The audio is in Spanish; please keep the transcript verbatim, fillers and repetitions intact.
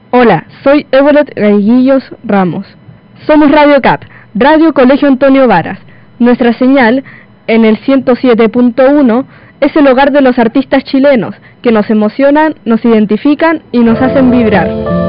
Hola, soy Everett Gaiguillos Ramos. Somos Radio Cap, Radio Colegio Antonio Varas. Nuestra señal, en el ciento siete punto uno, es el hogar de los artistas chilenos, que nos emocionan, nos identifican y nos hacen vibrar.